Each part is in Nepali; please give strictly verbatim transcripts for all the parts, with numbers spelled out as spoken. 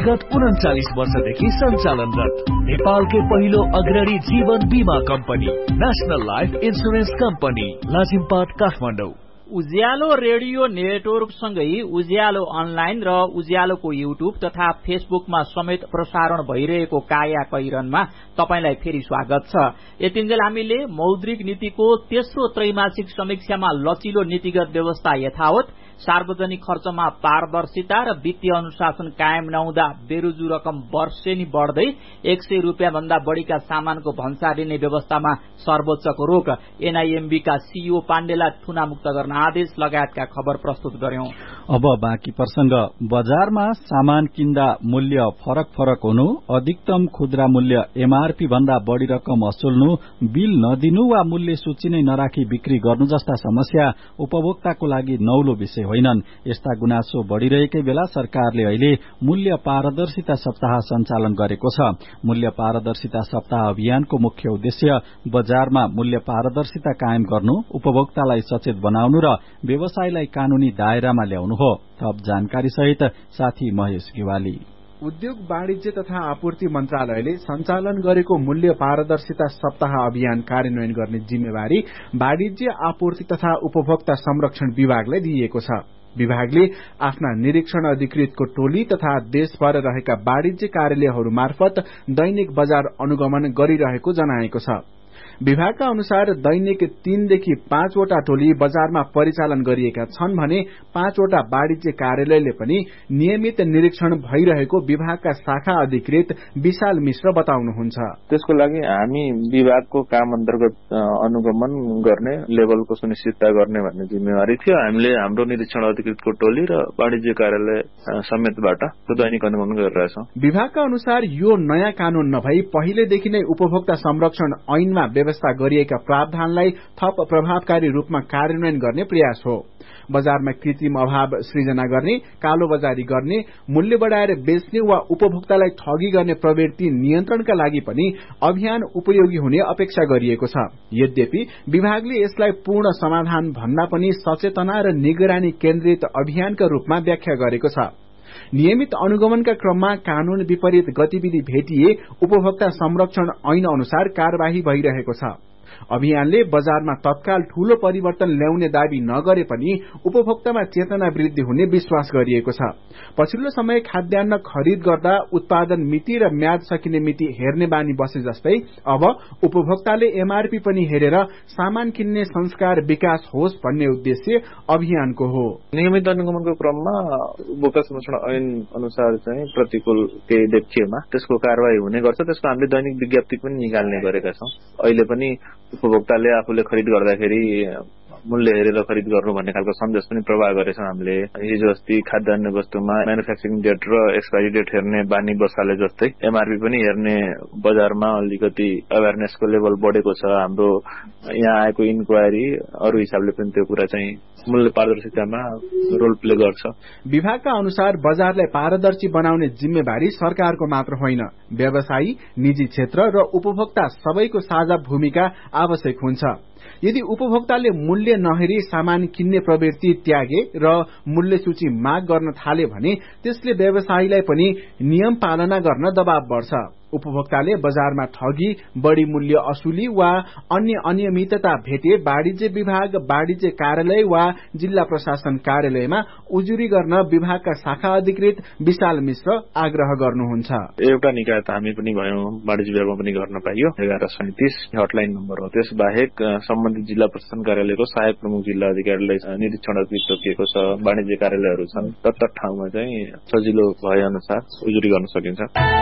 विगत उन्चालिस वर्षदेखि सञ्चालनरत नेपालकै पहिलो अग्रणी जीवन बीमा company national life insurance company Lazimpat Kathmandu. उज्यालो रेडियो नेटवर्क सँगै उज्यालो अनलाइन र उज्यालोको युट्युब तथा फेसबुकमा समेत प्रसारण भइरहेको काया कैरनमा तपाईलाई फेरि स्वागत छ। यतिन्जेल हामीले मौद्रिक नीतिको तेस्रो त्रैमासिक समीक्षामा लचिलो नीतिगत व्यवस्था यथावत, सार्वजनिक खर्चमा पारदर्शिता र वित्तीय अनुशासन कायम नहुँदा बेरुजु रकम वर्षेनी बढ्दै एक सय रूपियाँ भन्दा बढ़ीका सामानको भन्सार लिने व्यवस्थामा सर्वोच्चको रोक, एनआईएमबी का सीईओ पाण्डेलाई थुनामुक्त गर्न आदेश लगायतका खबर प्रस्तुत गर्यौं। अब बाँकी प्रसंग। बजारमा सामान किन्दा मूल्य फरक फरक हुनु, अधिकतम खुद्रा मूल्य एमआरपी भन्दा बढ़ी रकम असुल्नु, बिल नदिनु वा मूल्य सूची नै नराखी बिक्री गर्नु जस्ता समस्या उपभोक्ताको लागि नौलो विषय होइनन्। यस्ता गुनासो बढ़िरहेकै बेला सरकारले अहिले मूल्य पारदर्शिता सप्ताह सञ्चालन गरेको छ। मूल्य पारदर्शिता सप्ताह अभियानको मुख्य उद्देश्य बजारमा मूल्य पारदर्शिता कायम गर्नु, उपभोक्तालाई सचेत बनाउनु र व्यवसायलाई कानूनी दायरामा ल्याउनु हो। थप जानकारी सहित साथी महेश गेवाली। उद्योग वाणिज्य तथा आपूर्ति मन्त्रालयले सञ्चालन गरेको मूल्य पारदर्शिता सप्ताह अभियान कार्यान्वयन गर्ने जिम्मेवारी वाणिज्य आपूर्ति तथा उपभोक्ता संरक्षण विभागलाई दिइएको छ। विभागले आफ्ना निरीक्षण अधिकृतको टोली तथा देशभर रहेका वाणिज्य कार्यालयहरू मार्फत दैनिक बजार अनुगमन गरिरहेको जनाएको छ। विभागका अनुसार दैनिक तीनदेखि पाँचवटा टोली बजारमा परिचालन गरिएका छन् भने पाँचवटा वाणिज्य कार्यालयले पनि नियमित निरीक्षण भइरहेको विभागका शाखा अधिकृत विशाल मिश्र बताउनुहुन्छ। त्यसको लागि हामी विभागको काम अन्तर्गत अनुगमन गर्ने, लेभलको सुनिश्चितता गर्ने भन्ने जिम्मेवारी थियो। हामीले हाम्रो निरीक्षण अधिकृतको टोली र वाणिज्य कार्यालय समेतबाट दैनिक अनुगमन गरिरहेछौं। विभागका अनुसार यो नयाँ कानून नभई पहिलेदेखि नै उपभोक्ता संरक्षण ऐनमा व्यवस्था गरिएका प्रावधानलाई थप प्रभावकारी रूपमा कार्यान्वयन गर्ने प्रयास हो। बजारमा कृत्रिम अभाव सृजना गर्ने, कालो बजारी गर्ने, मूल्य बढ़ाएर बेच्ने वा उपभोक्तालाई ठगी गर्ने प्रवृत्ति नियन्त्रणका लागि पनि अभियान उपयोगी हुने अपेक्षा गरिएको छ। यद्यपि विभागले यसलाई पूर्ण समाधान भन्दा पनि सचेतना र निगरानी केन्द्रित अभियानका रूपमा व्याख्या गरेको छ। नियमित अनुगमनका क्रममा कानून विपरीत गतिविधि भेटिए उपभोक्ता संरक्षण ऐन अनुसार कार्यवाही भइरहेको छ। अभियानले बजारमा तत्काल ठूलो परिवर्तन ल्याउने दावी नगरे पनि उपभोक्तामा चेतना वृद्धि हुने विश्वास गरिएको छ। पछिल्लो समय खाद्यान्न खरिद गर्दा उत्पादन मिति र म्याद सकिने मिति हेर्ने बानी बसे जस्तै अब उपभोक्ताले एमआरपी पनि हेरेर सामान किन्ने संस्कार विकास होस् भन्ने उद्देश्य अभियानको हो। नियमित अनुगमनको क्रममा उपभोक्ता संरक्षण ऐन अनुसार चाहिँ प्रतिकूल केही देखिएमा त्यसको कार्यवाही हुने गर्छ। त्यसको हामीले दैनिक विज्ञप्ति पनि निकाल्ने गरेका छौं। अहिले पनि उपभोक्ताले आफूले खरिद गर्दाखेरि मूल्य हेरेर खरिद गर्नु भन्ने खालको सन्देश पनि प्रवाह गरेछौं। हामीले हिजो अस्ति खाद्यान्न वस्तुमा म्यानुफ्याक्चरिङ डेट र एक्सपायरी डेट हेर्ने बानी बसाले जस्तै एमआरपी पनि हेर्ने बजारमा अलिकति अवेरनेसको लेभल बढेको छ। हाम्रो यहाँ आएको इन्क्वायरी अरू हिसाबले पनि त्यो कुरा चाहिँ मूल्य पारदर्शितामा रोल प्ले गर्छ। विभागका अनुसार बजारलाई पारदर्शी बनाउने जिम्मेवारी सरकारको मात्र होइन, व्यवसायी, निजी क्षेत्र र उपभोक्ता सबैको साझा भूमिका आवश्यक हुन्छ। यदि उपभोक्ताले मूल्य नहेरी सामान किन्ने प्रवृत्ति त्यागे र मूल्य सूची माग गर्न थाले भने त्यसले व्यवसायीलाई पनि नियम पालना गर्न दबाव बढ्छ। उपभोक्ताले बजारमा ठगी, बढ़ी मूल्य असुली वा अन्य अनियमितता भेटे वाणिज्य विभाग, वाणिज्य कार्यालय वा जिल्ला प्रशासन कार्यालयमा उजुरी गर्न विभागका शाखा अधिकृत विशाल मिश्र आग्रह गर्नुहुन्छ। एउटा निकाय त हामी पनि भयौं, वाणिज्य विभागमा पनि गर्न पाइयो। एघार सैतिस हटलाइन नम्बर हो। त्यस बाहेक सम्बन्धित जिल्ला प्रशासन कार्यालयको सहायक प्रमुख जिल्ला अधिकारीलाई निरीक्षण अधिकृत तोकिएको छ। वाणिज्य कार्यालयहरू छन्, तत्त ठाउँमा चाहिँ सजिलो भए अनुसार उजुरी गर्न सकिन्छ।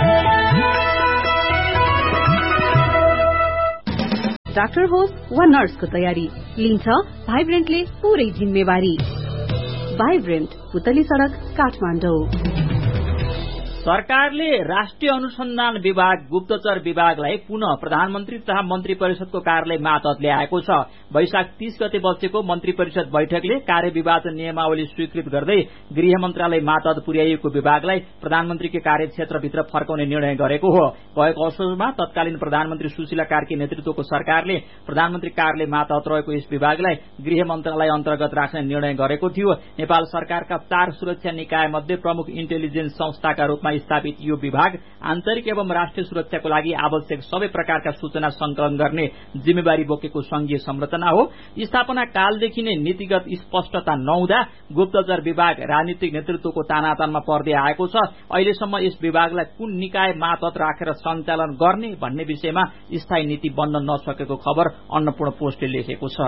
डाक्टर होस् वा नर्सको तयारी लिन्छ भाइब्रेन्टले पूरै जिम्मेवारी। भाइब्रेन्ट, पुतली सड़क, काठमाडौँ। सरकारले राष्ट्रिय अनुसन्धान विभाग, गुप्तचर विभागलाई पुनः प्रधानमन्त्री तथा मन्त्री परिषदको कार्यालय मातहत ल्याएको छ। वैशाख तीस गते बसेको मन्त्री परिषद बैठकले कार्यविभाजन नियमावली स्वीकृत गर्दै गृह मन्त्रालय मातहत पुर्याइएको विभागलाई प्रधानमन्त्रीको कार्यक्षेत्रभित्र फर्काउने निर्णय गरेको हो। भएको अवसरमा तत्कालीन प्रधानमन्त्री सुशीला कार्की नेतृत्वको सरकारले प्रधानमन्त्री कार्यालय मातहत रहेको यस विभागलाई गृह मन्त्रालय अन्तर्गत राख्ने निर्णय गरेको थियो। नेपाल सरकारका चार सुरक्षा निकाय मध्ये प्रमुख इन्टेलिजेन्स संस्थाका रूपमा स्थापित यो विभाग आन्तरिक एवं राष्ट्रिय सुरक्षाको लागि आवश्यक सबै प्रकारका सूचना संकलन गर्ने जिम्मेवारी बोकेको संघीय संरचना हो। स्थापना कालदेखि नै नीतिगत स्पष्टता नहुँदा गुप्तचर विभाग राजनीतिक नेतृत्वको तानातानमा पर्दै आएको छ। अहिलेसम्म यस विभागलाई कुन निकाय मातहत राखेर सञ्चालन गर्ने भन्ने विषयमा स्थायी नीति बन्न नसकेको खबर अन्नपूर्ण पोस्टले लेखेको छ।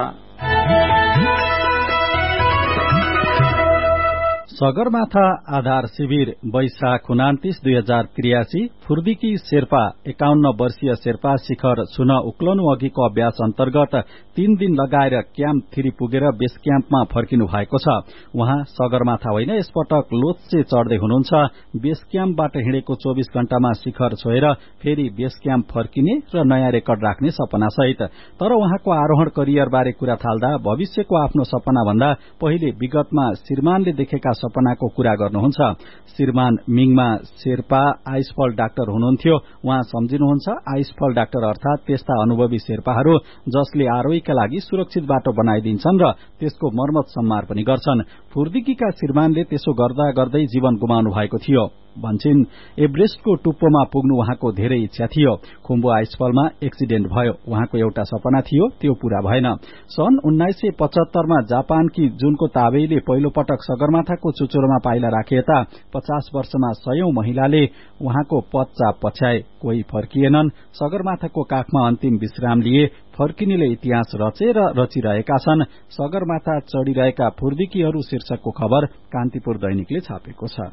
सगरमाथा आधार शिविर वैशाख उनातिस दुई हजार त्रियासी फुर्दिकी शेर्पा एकाउन्न वर्षीय शेर्पा शिखर सुन उक्लनु अघिको अभ्यास अन्तर्गत तीन दिन लगाएर क्याम्प थ्री पुगेर बेस क्याम्पमा फर्किनु भएको छ। उहाँ सगरमाथा होइन, यसपटक लोत्से चढ्दै हुनुहुन्छ। बेस क्याम्पबाट हिँडेको चौबिस घण्टामा शिखर छोएर फेरि बेस क्याम्प फर्किने र नयाँ रेकर्ड राख्ने सपना सहित। तर उहाँको आरोहण करियर बारे कुरा थाल्दा भविष्यको आफ्नो सपना भन्दा पहिले विगतमा श्रीमानले देखेका सपनाको कुरा गर्नुहुन्छ। श्रीमान मिङमा शेर्पा आइसफल डाक्टर हुनुहुन्थ्यो। उहाँ सम्झिनुहुन्छ आइसफल डाक्टर अर्थात त्यस्ता अनुभवी शेर्पाहरू जसले आरोहीका लागि सुरक्षित बाटो बनाइदिन्छन् र त्यसको मर्मत सम्मार पनि गर्छन्। फुर्दिकीका श्रीमानले त्यसो गर्दा गर्दै जीवन गुमाउनु भएको थियो भन्छिन्। एभरेस्टको टुप्पोमा पुग्नु उहाँको धेरै इच्छा थियो। खुम्बु आइसफलमा एक्सिडेन्ट भयो। उहाँको एउटा सपना थियो, त्यो पूरा भएन। सन् उन्नाइस सय पचहत्तरमा जापानकी जुनको ताबेईले पहिलो पटक सगरमाथाको चुचुरोमा पाइला राखे यता पचास वर्षमा सयौं महिलाले उहाँको पदचाप पछ्याए। कोही फर्किएनन्। सगरमाथाको काखमा अन्तिम विश्राम लिए। फर्किनेले इतिहास रचेर रचिरहेका छन्। सगरमाथा चढ़िरहेका फुर्दिकीहरू शीर्षकको खबर कान्तिपुर दैनिकले छापेको छ।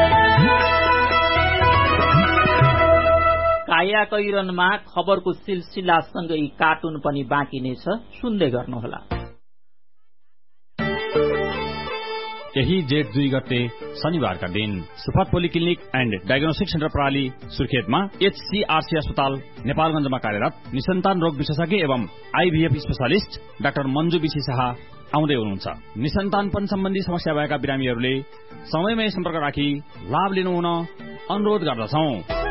काया कैरनमा खबरको सिलसिलासँगै कार्टुन पनि बाँकी नै छ, सुन्दै गर्नुहोला। यही जेठ दुई गते शनिबारका दिन सुफात पोलिक्लिनिक एण्ड डायग्नोस्टिक सेन्टर प्रणाली सुर्खेतमा एचसीआरसी अस्पताल नेपालगञ्जमा कार्यरत निसन्तान रोग विशेषज्ञ एवं आईभीएफ specialist doctor Manju BC Shah आउँदै हुनुहुन्छ। निसन्तानपन सम्बन्धी समस्या भएका बिरामीहरूले समयमै सम्पर्क राखी लाभ लिनु हुन अनुरोध गर्दछौं।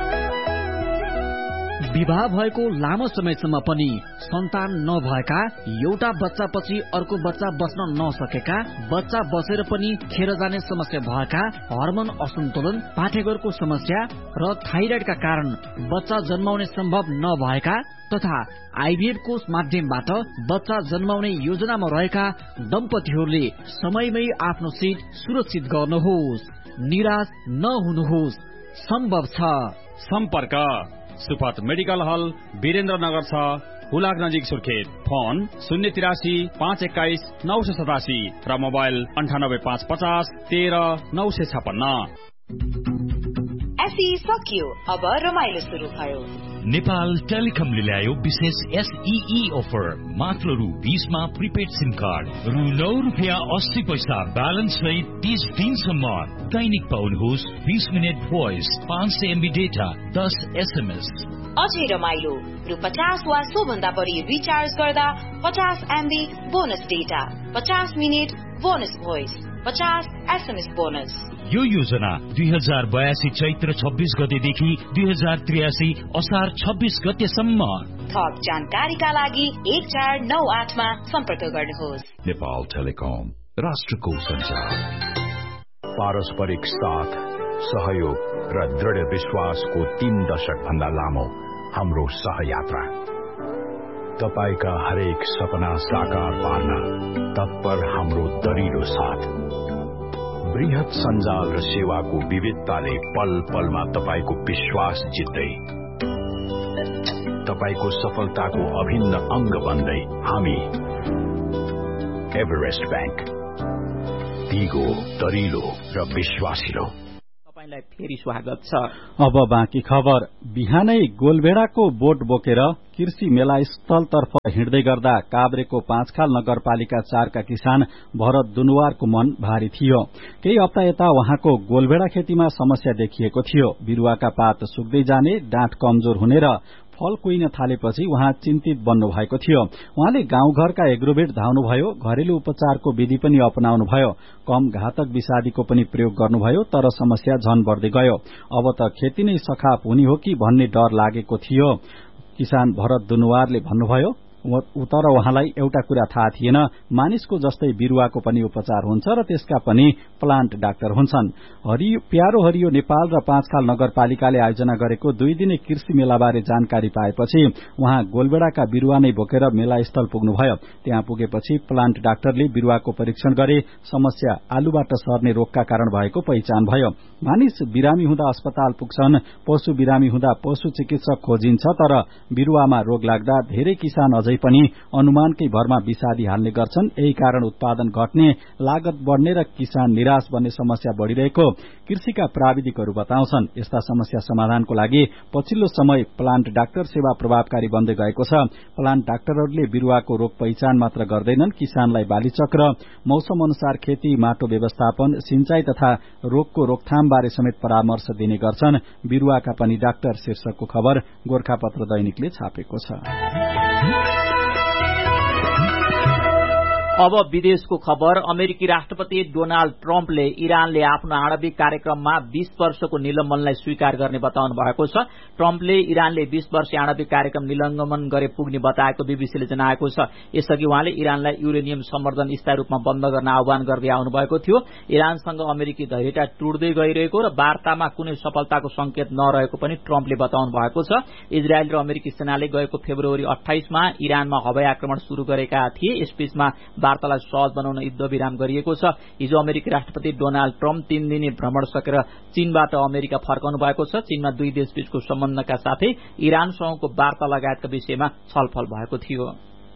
विवाह भएको लामो समयसम्म पनि सन्तान नभएका, एउटा बच्चापछि अर्को बच्चा बस्न नसकेका, बच्चा बसेर पनि खेर जाने समस्या भएका, हर्मोन असन्तुलन, पाठेघरको समस्या र थाइराइडका कारण बच्चा जन्माउने सम्भव नभएका तथा आईभीएफ को माध्यमबाट बच्चा जन्माउने योजनामा रहेका दम्पतिहरूले समयमै आफ्नो सीट सुरक्षित गर्नुहोस्। निराश नहुनुहोस्, सम्भव छ। सम्पर्क सुफात मेडिकल हल वीरेन्द्रनगर छ, हुलाक नजिक सुर्खेत। फोन शून्य तिरासी पाँच एक्काइस नौ सय सतासी र मोबाइल अन्ठानब्बे पाँच पचास तेह्र नौ सय छपन्न। एसई सकियो, अब रमाइलो शुरू भयो। नेपाल टेलिकमले ल्यायो विशेष एसईई अफर। मात्र रु बीसमा प्रिपेड सिम कार्ड, रु नौ रुपियाँ अस्सी पैसा ब्यालेन्स सहित तीस दिनसम्म दैनिक पाउनुहोस् बीस मिनट भोइस, पाँच सय एमबी डेटा, दस एसएमएस। अझै रमाइलो, रु पचास वा सो भन्दा बढी रिचार्ज गर्दा पचास एमबी बोनस डेटा, पचास मिनट बोनस भोइस, पचास एसएमएस बोनस। यो योजना दुई हजार बयासी चैत्र छब्बीस गतेदेखि दुई हजार त्रियासी असार छब्बीस गतेसम्म। थप जानकारीका लागि एक चार नौ आठमा सम्पर्क गर्नुहोस्। नेपाल टेलिकम, राष्ट्रको संचार। पारस्परिक साथ, सहयोग र दृढ़ विश्वासको तीन दशक भन्दा लामो हाम्रो सहयात्रा। तपाईका हरेक सपना साकार पार्न तत्पर हाम्रो दरिलो साथ। बृहत सञ्जाल र सेवाको विविधताले पल पलमा तपाईको विश्वास जित्दै, तपाईको सफलताको अभिन्न अंग बन्दै हामी एभरेस्ट बैंक, दिगो, दरिलो र विश्वासिलो। फेरि स्वागत छ। अब बाँकी खबर। बिहानै गोलभेडाको बोट बोकेर कृषि मेला स्थलतर्फ हिँड्दै गर्दा काभ्रेको पाँचखाल नगरपालिका चारका किसान भरत दुनुवारको मन भारी थियो। केही हप्ता यता उहाँको गोलभेडा खेतीमा समस्या देखिएको थियो। बिरुवाका पात सुक्दै जाने, डाँठ कमजोर हुने र फल कुहिन थालेपछि उहाँ चिन्तित बन्नु भएको थियो। उहाँले गाउँघरका एग्रोभेट धाउनुभयो, घरेलु उपचारको विधि पनि अपनाउनु भयो, कम घातक विषादीको पनि प्रयोग गर्नुभयो, तर समस्या झन बढ्दै गयो। अब त खेती नै सखाप हुने हो कि भन्ने डर लागेको थियो। किसान भरत दुनुवारले भन्नुभयो, तर उहाँलाई एउटा कुरा थाहा थिएन, मानिसको जस्तै बिरुवाको पनि उपचार हुन्छ र त्यसका पनि प्लान्ट डाक्टर हुन्छन्। हरियो प्यारो हरियो नेपाल र पाँचखाल नगरपालिकाले आयोजना गरेको दुई दिने कृषि मेलाबारे जानकारी पाएपछि उहाँ गोलबेडाका बिरुवा नै बोकेर मेलास्थल पुग्नुभयो। त्यहाँ पुगेपछि प्लान्ट डाक्टरले बिरुवाको परीक्षण गरे। समस्या आलुबाट सर्ने रोगका कारण भएको पहिचान भयो। मानिस बिरामी हुँदा अस्पताल पुग्छन्, पशु बिरामी हुँदा पशु चिकित्सक खोजिन्छ, तर बिरुवामा रोग लाग्दा धेरै किसान अझै पनि अनुमानकै भरमा विषादी हाल्ने गर्छन्। यही कारण उत्पादन घट्ने, लागत बढ़ने र किसान निराश बन्ने समस्या बढ़िरहेको कृषिका प्राविधिकहरू बताउँछन्। यस्ता समस्या समाधानको लागि पछिल्लो समय प्लान्ट डाक्टर सेवा प्रभावकारी बन्दै गएको छ। प्लान्ट डाक्टरहरूले बिरुवाको रोग पहिचान मात्र गर्दैनन्, किसानलाई बालीचक्र, मौसम अनुसार खेती, माटो व्यवस्थापन, सिंचाई तथा रोगको रोकथाम बारे समेत परामर्श दिने गर्छन्। बिरुवाका पनि डाक्टर शीर्षकको खबर गोरखापत्र दैनिकले छापेको छ। अब विदेशको खबर। अमेरिकी राष्ट्रपति डोनाल्ड ट्रम्पले इरानले आफ्नो आणविक कार्यक्रममा बीस वर्षको निलम्बनलाई स्वीकार गर्ने बताउनु भएको छ। ट्रम्पले इरानले बीस वर्ष आणविक कार्यक्रम निलम्बन गरे पुग्ने बताएको बीबीसीले जनाएको छ। यसअघि उहाँले इरानलाई युरेनियम सम्वर्धन स्थायी रूपमा बन्द गर्न आह्वान गर्दै आउनुभएको थियो। इरानसँग अमेरिकी धैर्यता टुट्दै गइरहेको र वार्तामा कुनै सफलताको संकेत नरहेको पनि ट्रम्पले बताउनु भएको छ। इजरायल र अमेरिकी सेनाले गएको फेब्रुअरी अट्ठाइसमा इरानमा हवाई आक्रमण शुरू गरेका थिए। यसबीचमा वार्तालाई सहज बनाउन युद्ध विराम गरिएको छ। हिजो अमेरिकी राष्ट्रपति डोनाल्ड ट्रम्प तीन दिने भ्रमण सकेर चीनबाट अमेरिका फर्कनु भएको छ। चीनमा दुई देशबीचको सम्बन्धका साथै इरानसँगको वार्ता लगायतका विषयमा छलफल भएको थियो।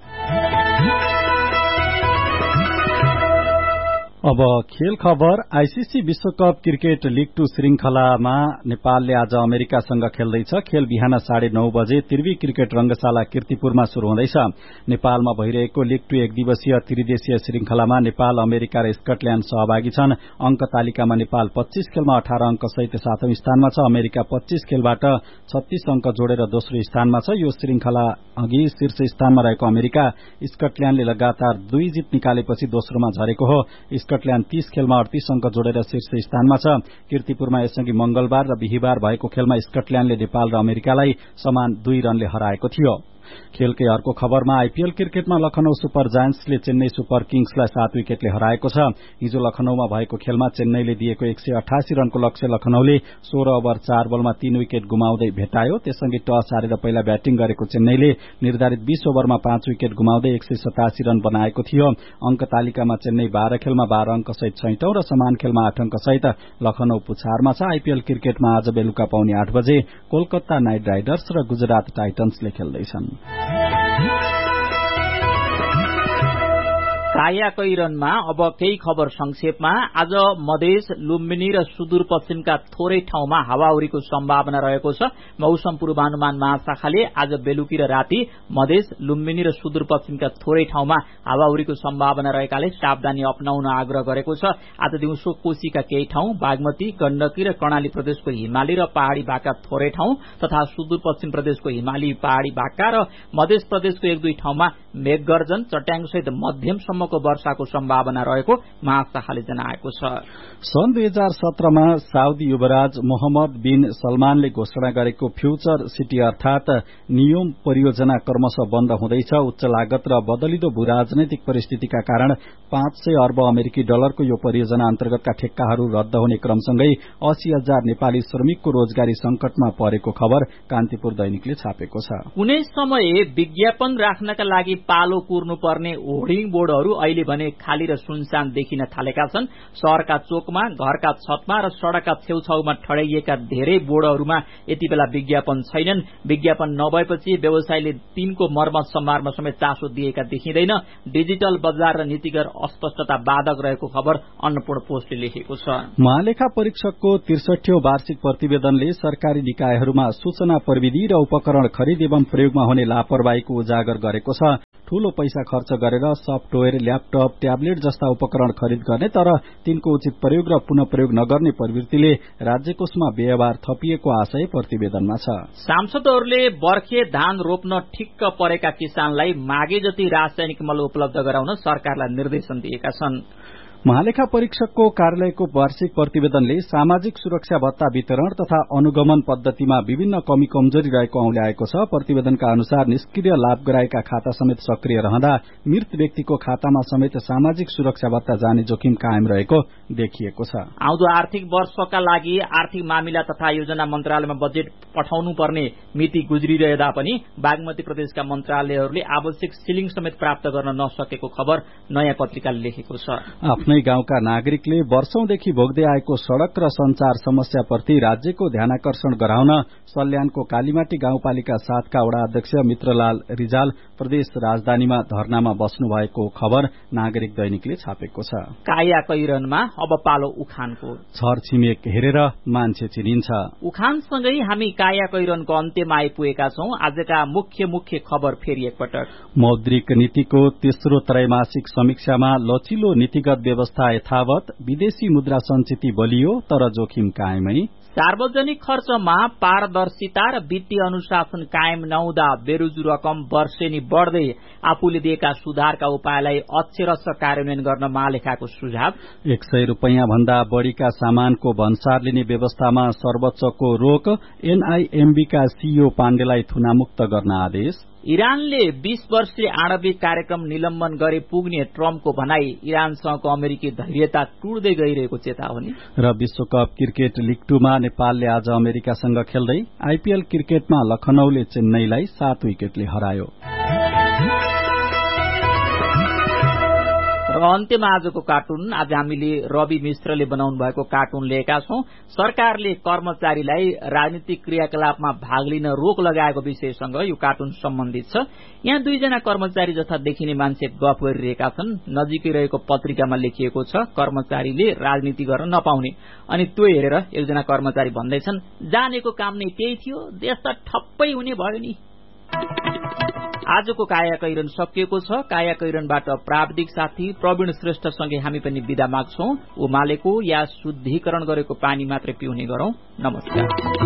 अब खेल खबर। आईसीसी विश्वकप क्रिकेट लीग टू श्रृंखलामा नेपालले आज अमेरिकासँग खेल्दैछ। खेल बिहान साढे नौ बजे त्रिवी क्रिकेट रंगशाला कीर्तिपुरमा शुरू हुँदैछ। नेपालमा भइरहेको लीग टू एक दिवसीय त्रिदेशीय श्रृंखलामा नेपाल, अमेरिका र स्कटल्याण्ड सहभागी छन्। अंक तालिकामा नेपाल पच्चीस खेलमा अठारह अंक सहित सातौं स्थानमा छ। अमेरिका पच्चीस खेलबाट छत्तीस अंक जोडेर दोस्रो स्थानमा छ। यो श्रृंखला अघि शीर्ष स्थानमा रहेको अमेरिका स्कटल्याण्डले लगातार दुई जित निकालेपछि दोस्रोमा झरेको हो। स्कटल्याण्ड तीस खेलमा अडतीस अंक जोडेर शीर्ष स्थानमा छ। कीर्तिपुरमा यसअघि मंगलबार र बिहिबार भएको खेलमा स्कटल्याण्डले नेपाल र अमेरिकालाई समान दुई रनले हराएको थियो। खेलकै अर्को खबरमा आईपीएल क्रिकेटमा लखनऊ सुपर जायन्ट्सले चेन्नई सुपर किङ्सलाई सात विकेटले हराएको छ। हिजो लखनऊमा भएको खेलमा चेन्नईले दिएको एक सय अठासी रनको लक्ष्य लखनऊले सोह्र ओभर चार बलमा तीन विकेट गुमाउँदै भेटायो। त्यससँगै टस हारेर पहिला ब्याटिङ गरेको चेन्नईले निर्धारित बीस ओभरमा पाँच विकेट गुमाउँदै एक सय सतासी रन बनाएको थियो। अंक तालिकामा चेन्नई बाह्र खेलमा बाह्र अंक सहित छैटौं र समान खेलमा आठ अंक सहित लखनऊ पुछारमा छ। आईपीएल क्रिकेटमा आज बेलुका पाउने आठ बजे कोलकाता नाइट राइडर्स र गुजरात टाइटन्सले खेल्दैछन्। कायाकैरनमा अब केही खबर संक्षेपमा। आज मधेस, लुम्बिनी र सुदूरपश्चिमका थोरै ठाउँमा हावाहुरीको सम्भावना रहेको छ। मौसम पूर्वानुमान महाशाखाले आज बेलुकी र राति मधेस, लुम्बिनी र सुदूरपश्चिमका थोरै ठाउँमा हावाहुरीको सम्भावना रहेकाले सावधानी अपनाउन आग्रह गरेको छ। आज दिउँसो कोशीका केही ठाउँ, बागमती, गण्डकी र कर्णाली प्रदेशको हिमाली र पहाड़ी भागका थोरै ठाउँ तथा सुदूरपश्चिम प्रदेशको हिमाली पहाड़ी भागका र मध्य प्रदेशको एक दुई ठाउँमा मेघगर्जन, चट्याङसहित मध्यमसम्मको वर्षाको सम्भावना रहेको महाशाखाले जनाएको छ। सन् दुई हजार सत्रमा साउदी युवराज मोहम्मद बिन सलमानले घोषणा गरेको फ्यूचर सिटी अर्थात नियोम परियोजना क्रमशः बन्द हुँदैछ। उच्च लागत र बदलिदो भू राजनैतिक परिस्थितिका कारण पाँच सय अर्ब अमेरिकी डलरको यो परियोजना अन्तर्गतका ठेक्काहरू रद्द हुने क्रमसँगै अस्सी हजार नेपाली श्रमिकको रोजगारी संकटमा परेको खबर कान्तिपुर दैनिकले छापेको छ। कुनै समय विज्ञापन राख्नका लागि पालो कुर्नुपर्ने होर्डिङ बोर्डहरू अहिले भने खाली र सुनसान देखिन थालेका छन्। शहरका चोकमा, घरका छतमा र सड़कका छेउछाउमा ठडाइएका धेरै बोर्डहरूमा यति बेला विज्ञापन छैनन्। विज्ञापन नभएपछि व्यवसायीले तिनको मर्मत सम्हारमा समेत चासो दिएका देखिँदैन। डिजिटल बजार र नीतिगत अस्पष्टता बाधक रहेको खबर अन्नपूर्ण पोस्टले लेखेको छ। महालेखा परीक्षकको त्रिसठीौं वार्षिक प्रतिवेदनले सरकारी निकायहरूमा सूचना प्रविधि र उपकरण खरिद एवं प्रयोगमा हुने लापरवाहीको उजागर गरेको छ। ठूलो पैसा खर्च गरेर सफ्टवेयर, ल्यापटप, ट्याब्लेट जस्ता उपकरण खरिद गर्ने तर तिनको उचित प्रयोग र पुनः प्रयोग नगर्ने प्रवृत्तिले राज्यकोषमा व्यवहार थपिएको आशय प्रतिवेदनमा छ। सांसदहरूले बर्खे धान रोप्न ठिक्क परेका किसानलाई मागे जति रासायनिक मल उपलब्ध गराउन सरकारलाई निर्देशन दिएका छन्। महालेखा परीक्षकको कार्यालयको वार्षिक प्रतिवेदनले सामाजिक सुरक्षा भत्ता वितरण तथा अनुगमन पद्धतिमा विभिन्न कमी कमजोरी रहेको औल्याएको छ। प्रतिवेदनका अनुसार निष्क्रिय लाभ गराएका खाता समेत सक्रिय रहँदा मृत व्यक्तिको खातामा समेत सामाजिक सुरक्षा भत्ता जाने जोखिम कायम रहेको देखिएको छ। आउँदो आर्थिक वर्षका लागि आर्थिक मामिला तथा योजना मन्त्रालयमा बजेट पठाउनु पर्ने मिति गुज्रिरहँदा पनि बागमती प्रदेशका मन्त्रालयहरूले आवश्यक सिलिङ समेत प्राप्त गर्न नसकेको खबर नयाँ पत्रिकाले लेखेको छ। आफ्नै गाउँका नागरिकले वर्षौंदेखि भोग्दै आएको सड़क र संचार समस्याप्रति राज्यको ध्यानाकर्षण गराउन सल्यानको कालीमाटी गाउँपालिका सातका वडा अध्यक्ष मित्रलाल रिजाल प्रदेश राजधानीमा धरनामा बस्नु भएको खबर नागरिक दैनिकले छापेको छ। काया कैरनमा अब पालो उखानको। छरछिमेक हेरेर मान्छे चिनिन्छ। उखानसँगै हामी काया कैरनको अन्त्यमा आइपुगेका छौं। आजका मुख्य मुख्य खबर फेरि एकपटक। मौद्रिक नीतिको तेस्रो त्रैमासिक समीक्षामा लचिलो नीतिगत व्यवस्था यथावत, विदेशी मुद्रा संचिति बलियो तर जोखिम कायमै। सार्वजनिक खर्चमा पारदर्शिता र वित्तीय अनुशासन कायम नहुँदा बेरोजु रकम वर्षेनी बढ़दै आफूले दिएका सुधारका उपायलाई अक्षरश कार्यान्वयन गर्न महालेखाको सुझाव। एक सय रूपियाँ भन्दा बढ़ीका सामानको भन्सार लिने व्यवस्थामा सर्वोच्चको रोक, एनआईएमबी का सीईओ पाण्डेलाई थुनामुक्त गर्न आदेश। इरानले बीस वर्षीय आणविक कार्यक्रम निलम्बन गरे पुग्ने ट्रम्पको भनाई इरानसँगको अमेरिकी धैर्यता टुट्दै गइरहेको चेतावनी। र विश्वकप क्रिकेट लिग टूमा नेपालले आज अमेरिकासँग खेल्दै आईपीएल क्रिकेटमा लखनऊले चेन्नईलाई सात विकेटले हरायो। र अन्त्यमा आजको कार्टुन। आज हामीले रवि मिश्रले बनाउनु भएको कार्टुन लिएका छौं। सरकारले कर्मचारीलाई राजनीतिक क्रियाकलापमा भाग लिन रोक लगाएको विषयसँग यो कार्टुन सम्बन्धित छ। यहाँ दुईजना कर्मचारी जस्ता देखिने मान्छे गफ गरिरहेका छन्। नजिकै रहेको पत्रिकामा लेखिएको छ कर्मचारीले राजनीति गर्न नपाउने। अनि त्यो हेरेर एकजना कर्मचारी भन्दैछन्, जानेको काम नै त्यही थियो, देश त ठप्पै हुने भयो नि। आजको काया कैरन सकिएको छ। काया कैरनबाट प्राविधिक साथी प्रवीण श्रेष्ठसँगै हामी पनि बिदा माग्छौं। उमालेको या शुद्धिकरण गरेको पानी मात्रै पिउने गरौं। नमस्कार।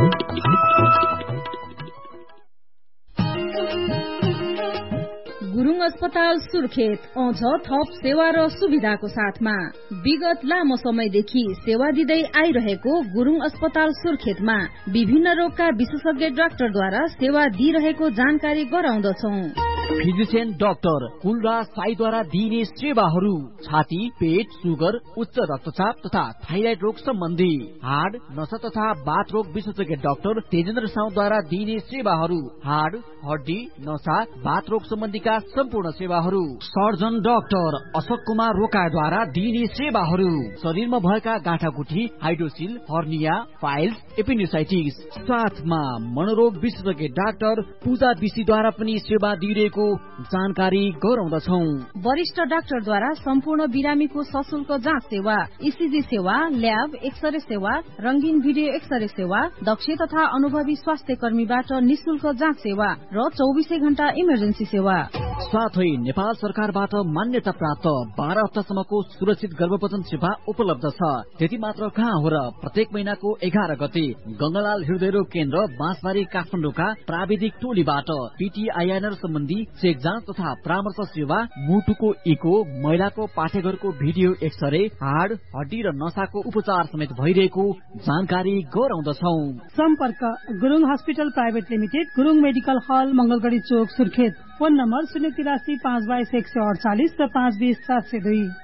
गुरुङ अस्पताल सुर्खेत आउँछ थप सेवा र सुविधाको साथमा। विगत लामो समयदेखि सेवा दिँदै आइरहेको गुरुङ अस्पताल सुर्खेतमा विभिन्न रोगका विशेषज्ञ डाक्टरद्वारा सेवा दिइरहेको जानकारी गराउँदछौं। फिजिशियन डाक्टर कुलराज साईद्वारा दिइने सेवाहरू छाती, पेट, सुगर, उच्च रक्तचाप तथा थाइराइड रोग सम्बन्धी, हाड, नसा तथा बाथ रोग विशेषज्ञ डाक्टर तेजेन्द्र साउद्वारा दिइने सेवाहरू, हाड, हड्डी, नसा, बाथ रोग सम्बन्धीका सम्पूर्ण सेवाहरू, सर्जन डाक्टर अशोक कुमार रोकाद्वारा दिइने सेवाहरू, शरीरमा भएका गाँठागुठी, हाइड्रोसिल, हर्निया, फाइल्स, एपेन्डिसाइटिस, साथमा मनोरोग विशेषज्ञ डाक्टर पूजा विशीद्वारा पनि सेवा दिइरहेको जानकारी गराउँदछौ। वरिष्ठ डाक्टरद्वारा सम्पूर्ण बिरामीको सशुल्क जाँच सेवा, ईसीजी सेवा, ल्याब, एक्सरे सेवा, रंगीन भिडियो एक्सरे सेवा, दक्ष तथा अनुभवी स्वास्थ्य कर्मीबाट निशुल्क जाँच सेवा र चौबिसै घण्टा इमर्जेन्सी सेवा। साथै नेपाल सरकारबाट मान्यता प्राप्त बाह्र हप्तासम्मको सुरक्षित गर्भपतन सेवा उपलब्ध छ। त्यति मात्र कहाँ हो र प्रत्येक महिनाको एघार गते गंगालाल हृदयरोग केन्द्र बाँसबारी काठमाडौँका प्राविधिक टोलीबाट पीटीआईएनआर सम्बन्धी चेक जाँच तथा परामर्श सेवा, मुटुको इको, महिलाको पाठेघरको भिडियो एक्सरे, हाड, हड्डी र नसाको उपचार समेत भइरहेको जानकारी गराउँदछौ। सम्पर्क Gurung hospital private limited, Gurung medical हल, मंगलगढ़ी चोक, सुर्खेत। फोन नम्बर शून्य तिरासी पाँच बाइस एक सय अडचालिस र पाँच बीस सात सय दुई।